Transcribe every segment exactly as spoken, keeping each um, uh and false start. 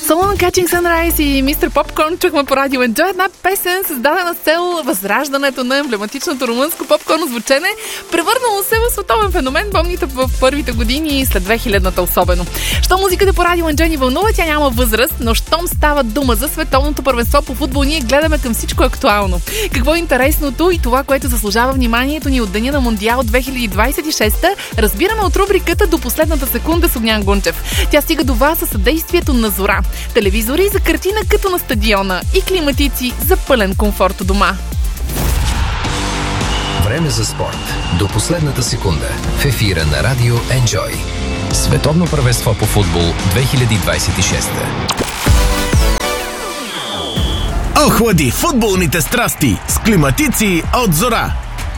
Someone Catching Sunrise и мистер Попкорн чухме по радио Enjoy, една песен, създадена с цел възраждането на емблематичното румънско попкорно звучене, превърнало се в световен феномен, помните, в първите години след две хилядната особено. Що музиката по радио Enjoy ни вълнува, тя няма възраст, но щом става дума за световното първенство по футбол, ние гледаме към всичко актуално. Какво е интересното и това, което заслужава вниманието ни от деня на Мондиал две хиляди двадесет и шеста, разбираме от рубриката До последната секунда с Огнян Гунчев. Тя стига до вас със съдействието на Зора. Телевизори за картина като на стадиона и климатици за пълен комфорт у дома. Време за спорт. До последната секунда. В ефира на радио Enjoy. Световно първенство по футбол две хиляди двадесет и шеста. Охлади футболните страсти с климатици от Зора.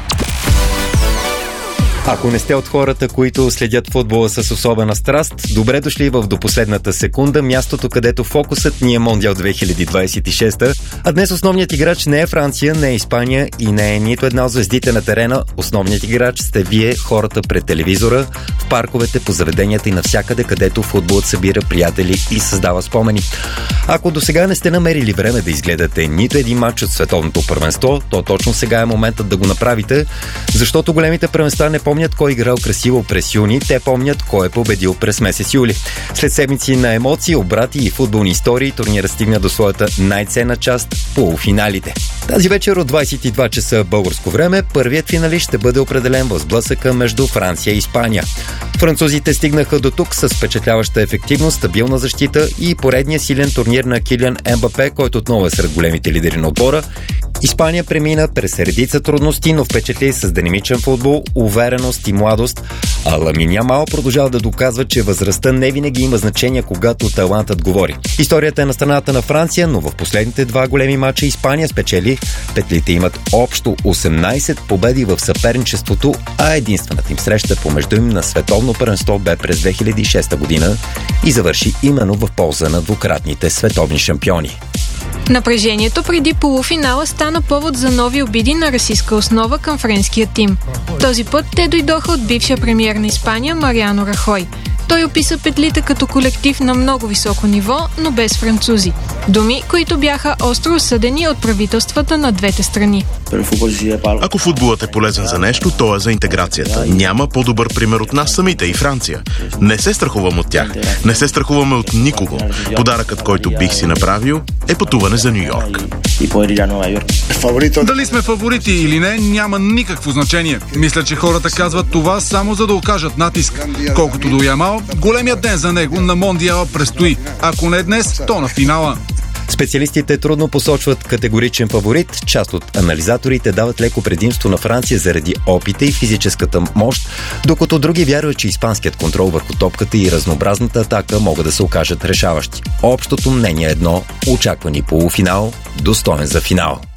Ако не сте от хората, които следят футбола с особена страст, добре дошли в До последната секунда, мястото, където фокусът ни е Мондиал две хиляди двадесет и шеста, а днес основният играч не е Франция, не е Испания и не е нито една от звездите на терена. Основният играч сте вие, хората пред телевизора, в парковете, по заведенията и навсякъде, където футболът събира приятели и създава спомени. Ако до сега не сте намерили време да изгледате нито един матч от световното първенство, то точно сега е моментът да го направите, защото големите първенства не помнят кой играл красиво през юни, те помнят кой е победил през месец юли. След седмици на емоции, обрати и футболни истории, турнирът стигна до своята най-ценна част – полуфиналите. Тази вечер от двадесет и два часа българско време първият финалист ще бъде определен в сблъсъка между Франция и Испания. Французите стигнаха до тук с впечатляваща ефективност, стабилна защита и поредния силен турнир на Килиан Ембапе, който отново е сред големите лидери на отбора. Испания премина през редица трудности, но впечатли с динамичен футбол, увереност и младост, а Ламин Ямал продължава да доказва, че възрастта не винаги има значение, когато талантът говори. Историята е на страната на Франция, но в последните два големи мача Испания спечели. Петлите имат общо осемнадесет победи в съперничеството, а единствената им среща помежду им на световно първенство бе през две хиляди и шеста година и завърши именно в полза на двукратните световни шампиони. Напрежението преди полуфинала стана повод за нови обиди на расистка основа към френския тим. Този път те дойдоха от бившия премиер на Испания Мариано Рахой. Той описа петлите като колектив на много високо ниво, но без французи. Думи, които бяха остро осъдени от правителствата на двете страни. Ако футболът е полезен за нещо, то е за интеграцията. Няма по-добър пример от нас самите и Франция. Не се страхувам от тях. Не се страхуваме от никого. Подаръкът, който бих си направил, е пътуване за Ню Йорк. Дали сме фаворити или не, няма никакво значение. Мисля, че хората казват това само за да окажат натиск. Колкото до Ямал, големият ден за него на Мондиала предстои. Ако не днес, то на финала. Специалистите трудно посочват категоричен фаворит. Част от анализаторите дават леко предимство на Франция заради опита и физическата мощ, докато други вярват, че испанският контрол върху топката и разнообразната атака могат да се окажат решаващи. Общото мнение е едно – очаквани полуфинал, достоен за финал.